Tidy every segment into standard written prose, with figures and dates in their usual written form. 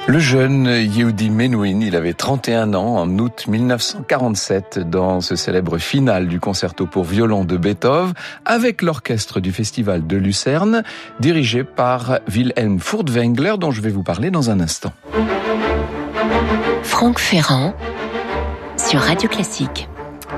Le jeune Yehudi Menuhin, il avait 31 ans en août 1947 dans ce célèbre finale du concerto pour violon de Beethoven avec l'orchestre du Festival de Lucerne dirigé par Wilhelm Furtwängler dont je vais vous parler dans un instant. Franck Ferrand sur Radio Classique.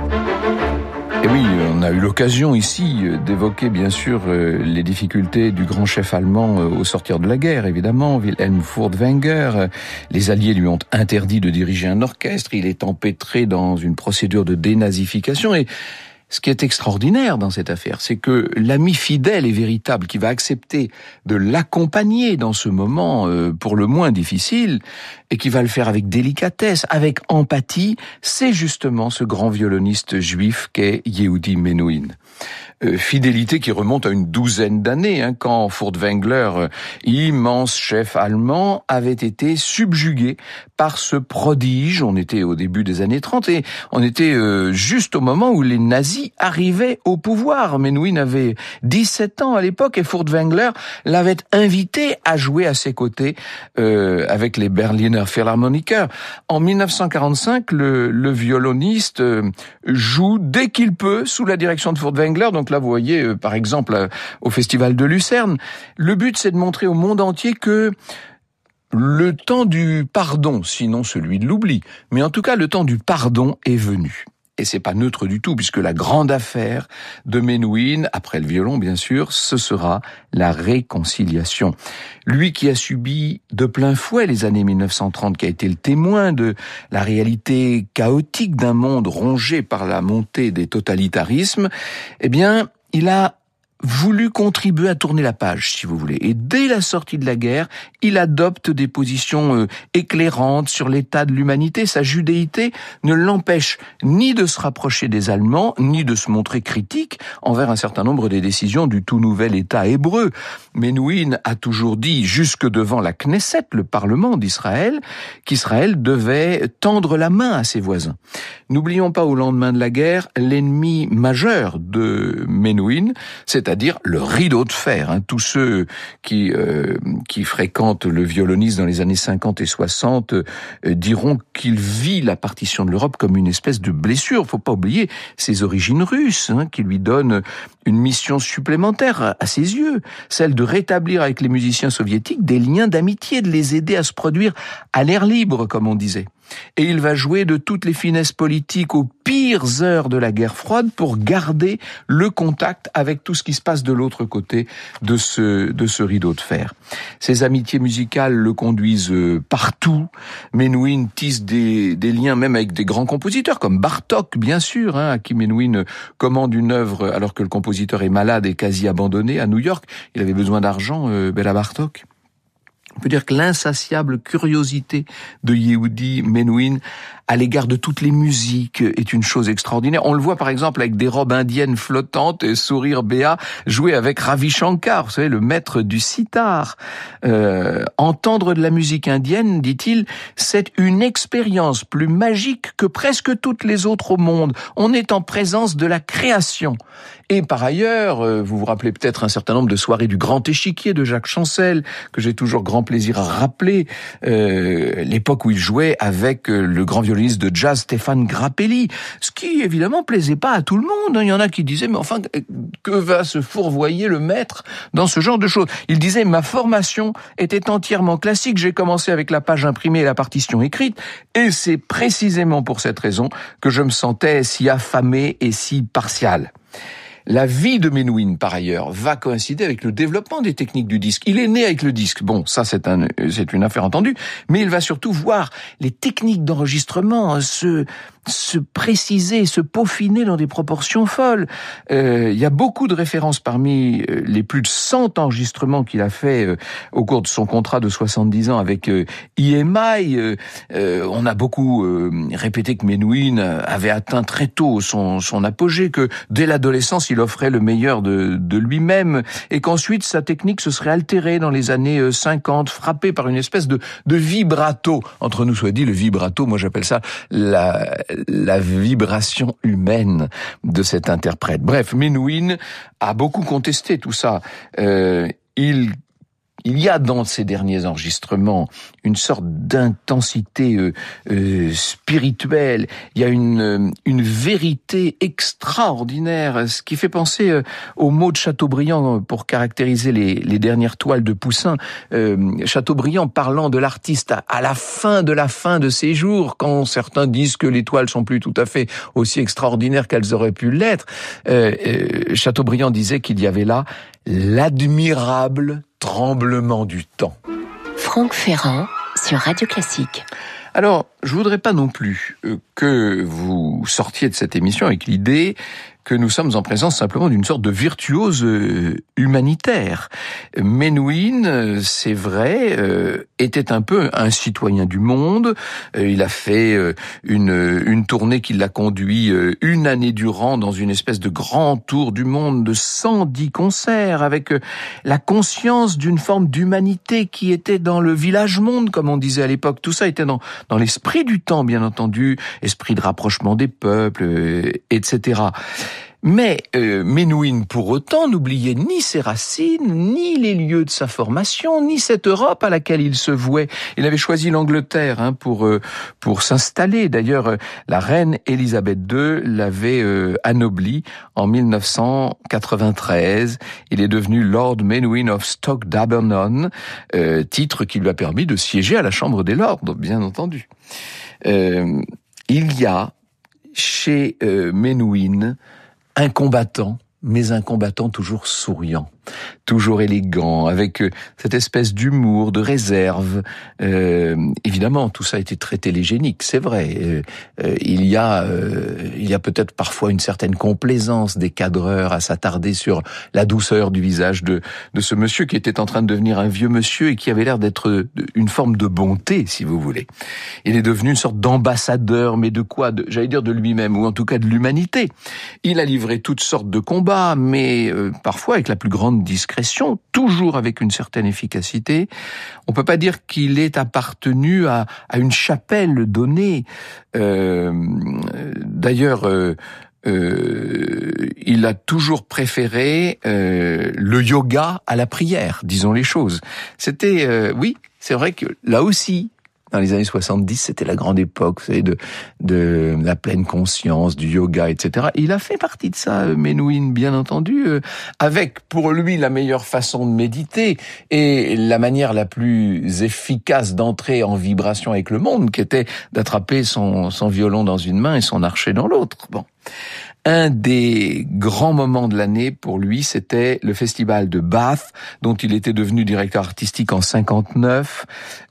Et oui, on a eu l'occasion ici d'évoquer bien sûr les difficultés du grand chef allemand au sortir de la guerre, évidemment, Wilhelm Furtwängler. Les Alliés lui ont interdit de diriger un orchestre, il est empêtré dans une procédure de dénazification et ce qui est extraordinaire dans cette affaire, c'est que l'ami fidèle et véritable qui va accepter de l'accompagner dans ce moment pour le moins difficile et qui va le faire avec délicatesse, avec empathie, c'est justement ce grand violoniste juif qu'est Yehudi Menuhin. Fidélité qui remonte à une douzaine d'années, quand Furtwängler, immense chef allemand, avait été subjugué par ce prodige. On était au début des années 30 et on était juste au moment où les nazis arrivaient au pouvoir. Menuhin avait 17 ans à l'époque et Furtwängler l'avait invité à jouer à ses côtés avec les Berliner Philharmoniker. En 1945, le violoniste joue dès qu'il peut sous la direction de Furtwängler. Donc là, vous voyez, par exemple, au Festival de Lucerne, le but, c'est de montrer au monde entier que le temps du pardon, sinon celui de l'oubli, mais en tout cas, le temps du pardon est venu. Et c'est pas neutre du tout, puisque la grande affaire de Menuhin, après le violon bien sûr, ce sera la réconciliation. Lui qui a subi de plein fouet les années 1930, qui a été le témoin de la réalité chaotique d'un monde rongé par la montée des totalitarismes, eh bien, il a voulu contribuer à tourner la page, si vous voulez. Et dès la sortie de la guerre, il adopte des positions éclairantes sur l'état de l'humanité. Sa judéité ne l'empêche ni de se rapprocher des Allemands, ni de se montrer critique envers un certain nombre des décisions du tout nouvel État hébreu. Menuhin a toujours dit, jusque devant la Knesset, le Parlement d'Israël, qu'Israël devait tendre la main à ses voisins. N'oublions pas, au lendemain de la guerre, l'ennemi majeur de Menuhin, c'est-à-dire le rideau de fer. Tous ceux qui fréquentent le violoniste dans les années 50 et 60 diront qu'il vit la partition de l'Europe comme une espèce de blessure. Faut pas oublier ses origines russes, qui lui donnent une mission supplémentaire à ses yeux, celle de rétablir avec les musiciens soviétiques des liens d'amitié, de les aider à se produire à l'air libre, comme on disait. Et il va jouer de toutes les finesses politiques aux pires heures de la guerre froide pour garder le contact avec tout ce qui se passe de l'autre côté de ce rideau de fer. Ses amitiés musicales le conduisent partout. Menuhin tisse des liens même avec des grands compositeurs comme Bartók, bien sûr, à qui Menuhin commande une œuvre alors que le compositeur est malade et quasi abandonné à New York. Il avait besoin d'argent, Béla Bartók. On peut dire que l'insatiable curiosité de Yehudi Menuhin à l'égard de toutes les musiques est une chose extraordinaire. On le voit par exemple avec des robes indiennes flottantes et sourire béat, jouer avec Ravi Shankar, vous savez, le maître du sitar. Entendre de la musique indienne, dit-il, c'est une expérience plus magique que presque toutes les autres au monde. On est en présence de la création. Et par ailleurs, vous vous rappelez peut-être un certain nombre de soirées du Grand Échiquier de Jacques Chancel, que j'ai toujours grand plaisir à rappeler, l'époque où il jouait avec le grand violoniste de jazz Stéphane Grappelli, ce qui évidemment plaisait pas à tout le monde. Il y en a qui disaient, mais enfin, que va se fourvoyer le maître dans ce genre de choses? Il disait, ma formation était entièrement classique, j'ai commencé avec la page imprimée et la partition écrite, et c'est précisément pour cette raison que je me sentais si affamé et si partial. La vie de Menuhin, par ailleurs, va coïncider avec le développement des techniques du disque. Il est né avec le disque. Bon, ça, c'est une affaire entendue. Mais il va surtout voir les techniques d'enregistrement se préciser, se peaufiner dans des proportions folles. Il y a beaucoup de références parmi les plus de 100 enregistrements qu'il a fait au cours de son contrat de 70 ans avec EMI. On a beaucoup répété que Menuhin avait atteint très tôt son apogée, que dès l'adolescence, il offrait le meilleur de lui-même, et qu'ensuite sa technique se serait altérée dans les années 50, frappée par une espèce de vibrato. Entre nous soit dit, le vibrato, moi j'appelle ça la vibration humaine de cet interprète. Bref, Menuhin a beaucoup contesté tout ça. Il il y a dans ces derniers enregistrements une sorte d'intensité spirituelle. Il y a une vérité extraordinaire, ce qui fait penser aux mots de Chateaubriand pour caractériser les dernières toiles de Poussin. Chateaubriand parlant de l'artiste à la fin de ses jours, quand certains disent que les toiles sont plus tout à fait aussi extraordinaires qu'elles auraient pu l'être. Chateaubriand disait qu'il y avait là l'admirable tremblement du temps. Franck Ferrand sur Radio Classique. Alors, je voudrais pas non plus que vous sortiez de cette émission avec l'idée que nous sommes en présence simplement d'une sorte de virtuose humanitaire. Menuhin, c'est vrai, était un peu un citoyen du monde. Il a fait une tournée qui l'a conduit une année durant dans une espèce de grand tour du monde de 110 concerts, avec la conscience d'une forme d'humanité qui était dans le village-monde, comme on disait à l'époque. Tout ça était dans l'esprit du temps, bien entendu, esprit de rapprochement des peuples, etc. Mais Menuhin, pour autant, n'oubliait ni ses racines, ni les lieux de sa formation, ni cette Europe à laquelle il se vouait. Il avait choisi l'Angleterre pour s'installer. D'ailleurs, la reine Élisabeth II l'avait anobli en 1993. Il est devenu Lord Menuhin of Stoke-Dabernon, titre qui lui a permis de siéger à la Chambre des Lords, bien entendu. Il y a chez Menuhin un combattant, mais un combattant toujours souriant, toujours élégant, avec cette espèce d'humour, de réserve. Évidemment, tout ça a été très télégénique, c'est vrai. Il y a peut-être parfois une certaine complaisance des cadreurs à s'attarder sur la douceur du visage de ce monsieur qui était en train de devenir un vieux monsieur et qui avait l'air d'être une forme de bonté, si vous voulez. Il est devenu une sorte d'ambassadeur, mais de quoi? J'allais dire de lui-même, ou en tout cas de l'humanité. Il a livré toutes sortes de combats, mais parfois avec la plus grande discrétion, toujours avec une certaine efficacité. On peut pas dire qu'il ait appartenu à une chapelle donnée. D'ailleurs, il a toujours préféré le yoga à la prière, disons les choses. C'était, oui, c'est vrai que là aussi, dans les années 70, c'était la grande époque, vous savez, de la pleine conscience, du yoga, etc. Et il a fait partie de ça, Menuhin, bien entendu, avec pour lui la meilleure façon de méditer et la manière la plus efficace d'entrer en vibration avec le monde, qui était d'attraper son violon dans une main et son archet dans l'autre. Bon. Un des grands moments de l'année pour lui, c'était le festival de Bath, dont il était devenu directeur artistique en 59.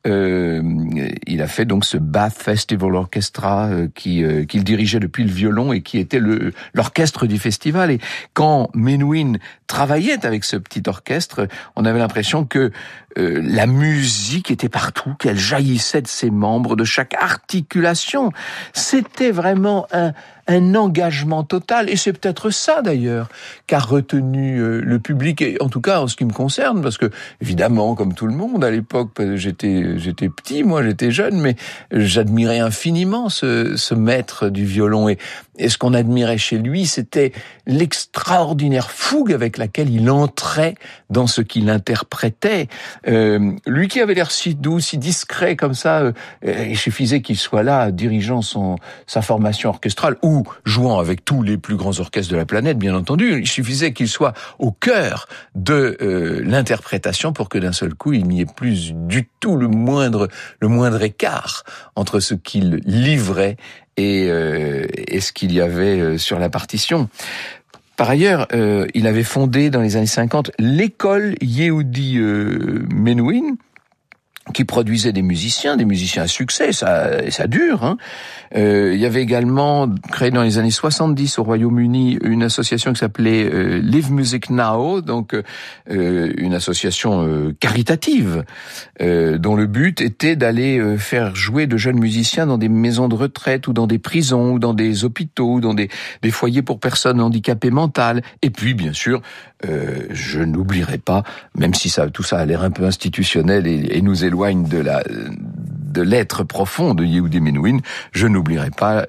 Il a fait donc ce Bath Festival Orchestra qu'il dirigeait depuis le violon et qui était l'orchestre du festival. Et quand Menuhin travaillait avec ce petit orchestre, on avait l'impression que la musique était partout, qu'elle jaillissait de ses membres, de chaque articulation. C'était vraiment un engagement total, et c'est peut-être ça d'ailleurs qu'a retenu le public, et en tout cas en ce qui me concerne, parce que évidemment, comme tout le monde à l'époque, j'étais petit, moi j'étais jeune, mais j'admirais infiniment ce maître du violon, et ce qu'on admirait chez lui, c'était l'extraordinaire fougue avec laquelle il entrait dans ce qu'il interprétait. Lui qui avait l'air si doux, si discret comme ça, il suffisait qu'il soit là dirigeant sa formation orchestrale ou jouant avec tous les plus grands orchestres de la planète, bien entendu. Il suffisait qu'il soit au cœur de l'interprétation pour que d'un seul coup, il n'y ait plus du tout le moindre écart entre ce qu'il livrait et ce qu'il y avait sur la partition. Par ailleurs, il avait fondé dans les années 50 l'école Yehudi Menuhin, qui produisait des musiciens à succès, ça dure. Hein. Il y avait également créé dans les années 70 au Royaume-Uni une association qui s'appelait Live Music Now, donc une association caritative dont le but était d'aller faire jouer de jeunes musiciens dans des maisons de retraite ou dans des prisons ou dans des hôpitaux ou dans des foyers pour personnes handicapées mentales. Et puis bien sûr, je n'oublierai pas, même si tout ça a l'air un peu institutionnel et nous éloigne de l'être profond de Yehudi Menuhin, je n'oublierai pas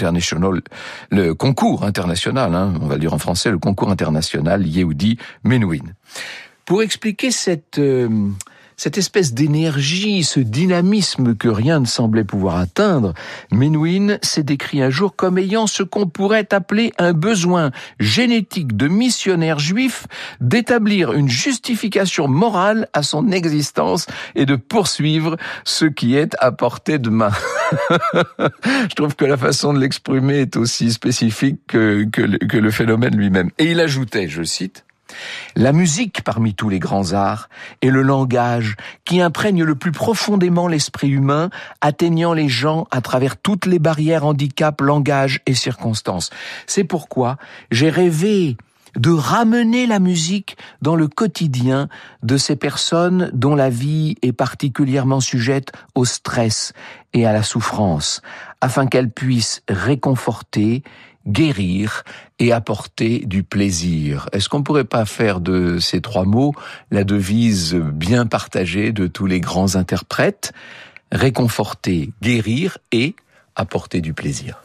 le concours international, on va le dire en français, le concours international Yehudi Menuhin. Pour expliquer cette cette espèce d'énergie, ce dynamisme que rien ne semblait pouvoir atteindre, Menuhin s'est décrit un jour comme ayant ce qu'on pourrait appeler un besoin génétique de missionnaire juif d'établir une justification morale à son existence et de poursuivre ce qui est à portée de main. Je trouve que la façon de l'exprimer est aussi spécifique que le phénomène lui-même. Et il ajoutait, je cite, « La musique, parmi tous les grands arts, est le langage qui imprègne le plus profondément l'esprit humain, atteignant les gens à travers toutes les barrières, handicaps, langages et circonstances. C'est pourquoi j'ai rêvé de ramener la musique dans le quotidien de ces personnes dont la vie est particulièrement sujette au stress et à la souffrance, afin qu'elles puissent réconforter, guérir et apporter du plaisir. » Est-ce qu'on pourrait pas faire de ces trois mots la devise bien partagée de tous les grands interprètes? Réconforter, guérir et apporter du plaisir.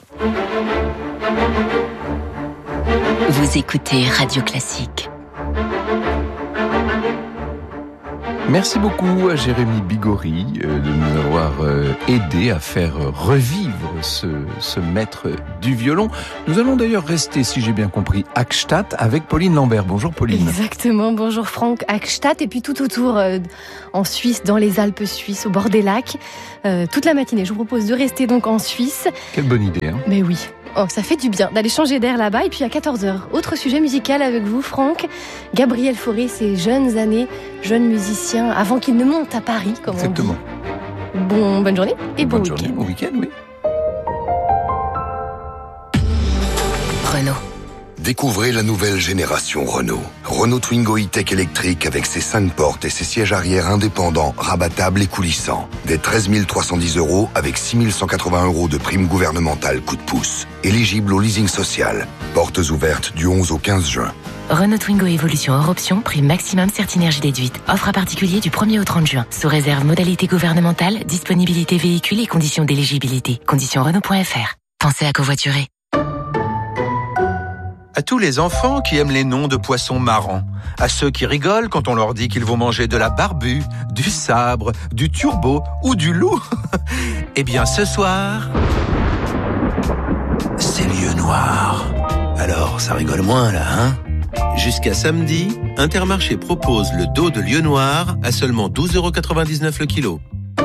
Vous écoutez Radio Classique. Merci beaucoup à Jérémy Bigori de nous avoir aidé à faire revivre ce maître du violon. Nous allons d'ailleurs rester, si j'ai bien compris, à Gstaad avec Pauline Lambert. Bonjour Pauline. Exactement, bonjour Franck, à Gstaad et puis tout autour en Suisse, dans les Alpes suisses, au bord des lacs, toute la matinée. Je vous propose de rester donc en Suisse. Quelle bonne idée, hein ? Mais oui. Oh, ça fait du bien d'aller changer d'air là-bas. Et puis à 14h, autre sujet musical avec vous, Franck. Gabriel Fauré, ses jeunes années, jeune musicien, avant qu'il ne monte à Paris, comme Exactement. on dit. Bonne journée et bon week-end. Bon week-end, oui. Renault. Découvrez la nouvelle génération Renault. Renault Twingo E-Tech électrique avec ses 5 portes et ses sièges arrière indépendants, rabattables et coulissants. Dès 13 310 € avec 6 180 € de prime gouvernementale coup de pouce. Éligible au leasing social. Portes ouvertes du 11 au 15 juin. Renault Twingo Évolution hors option, prime maximum Certinergie déduite. Offre à particulier du 1er au 30 juin. Sous réserve modalité gouvernementale, disponibilité véhicule et conditions d'éligibilité. Conditions Renault.fr. Pensez à covoiturer. À tous les enfants qui aiment les noms de poissons marrants, à ceux qui rigolent quand on leur dit qu'ils vont manger de la barbue, du sabre, du turbo ou du loup. Eh bien ce soir, c'est lieu noir. Alors ça rigole moins là, hein ? Jusqu'à samedi, Intermarché propose le dos de lieu noir à seulement 12,99 € le kilo.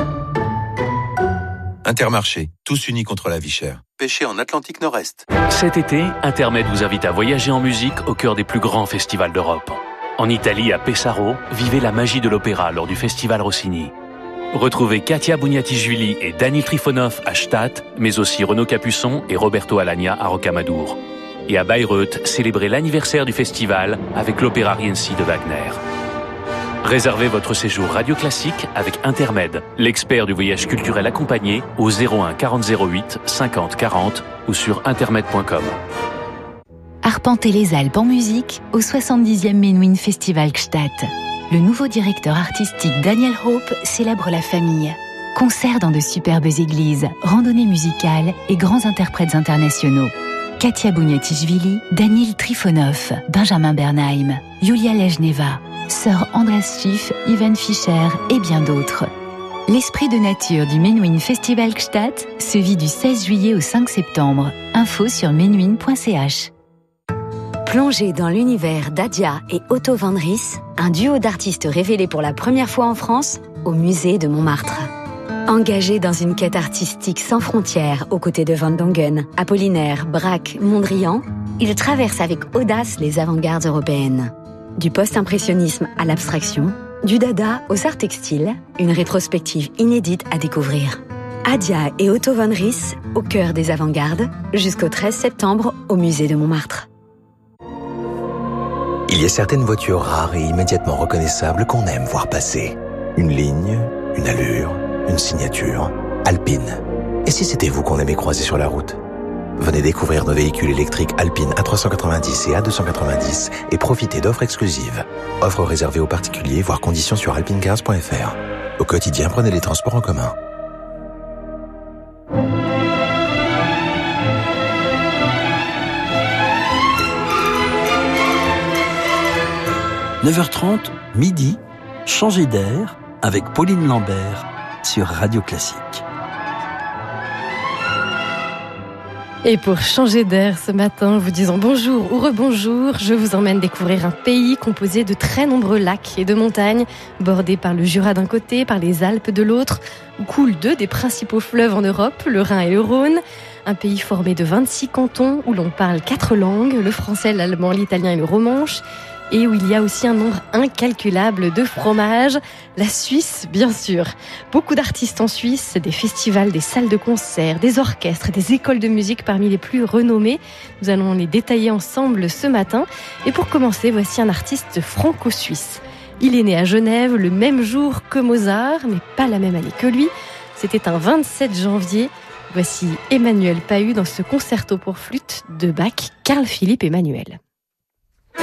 Intermarché, tous unis contre la vie chère. Pêché en Atlantique Nord-Est. Cet été, Intermed vous invite à voyager en musique au cœur des plus grands festivals d'Europe. En Italie, à Pesaro, vivez la magie de l'opéra lors du Festival Rossini. Retrouvez Katia Buniatichvili et Daniil Trifonov à Gstaad, mais aussi Renaud Capuçon et Roberto Alagna à Rocamadour. Et à Bayreuth, célébrez l'anniversaire du festival avec l'opéra Rienzi de Wagner. Réservez votre séjour Radio Classique avec Intermed, l'expert du voyage culturel accompagné au 01 40 08 50 40 ou sur intermed.com. Arpentez les Alpes en musique au 70e Menuhin Festival Gstaad. Le nouveau directeur artistique Daniel Hope célèbre la famille. Concerts dans de superbes églises, randonnées musicales et grands interprètes internationaux. Katia Buniatichvili, Daniil Trifonov, Benjamin Bernheim, Yulia Lejneva, Sir Andras Schiff, Ivan Fischer et bien d'autres. L'esprit de nature du Menuhin Festival Gstaad se vit du 16 juillet au 5 septembre. Info sur menuhin.ch. Plongez dans l'univers d'Adia et Otto van Ries, un duo d'artistes révélés pour la première fois en France au musée de Montmartre. Engagés dans une quête artistique sans frontières aux côtés de Van Dongen, Apollinaire, Braque, Mondrian, ils traversent avec audace les avant-gardes européennes. Du post-impressionnisme à l'abstraction, du dada aux arts textiles, une rétrospective inédite à découvrir. Adia et Otto van Ries, au cœur des avant-gardes, jusqu'au 13 septembre au musée de Montmartre. Il y a certaines voitures rares et immédiatement reconnaissables qu'on aime voir passer. Une ligne, une allure, une signature. Alpine. Et si c'était vous qu'on aimait croiser sur la route ? Venez découvrir nos véhicules électriques Alpine A390 et A290 et profitez d'offres exclusives. Offres réservées aux particuliers, voire conditions sur alpinecars.fr. Au quotidien, prenez les transports en commun. « 9h30, midi, changer d'air, avec Pauline Lambert sur Radio Classique. Et pour changer d'air ce matin, vous disant bonjour ou rebonjour, je vous emmène découvrir un pays composé de très nombreux lacs et de montagnes, bordés par le Jura d'un côté, par les Alpes de l'autre, où coulent deux des principaux fleuves en Europe, le Rhin et le Rhône. Un pays formé de 26 cantons, où l'on parle 4 langues, le français, l'allemand, l'italien et le romanche, et où il y a aussi un nombre incalculable de fromages, la Suisse bien sûr. Beaucoup d'artistes en Suisse, des festivals, des salles de concert, des orchestres, des écoles de musique parmi les plus renommées. Nous allons les détailler ensemble ce matin. Et pour commencer, voici un artiste franco-suisse. Il est né à Genève le même jour que Mozart, mais pas la même année que lui. C'était un 27 janvier. Voici Emmanuel Pahud dans ce concerto pour flûte de Bach, Carl Philipp Emanuel.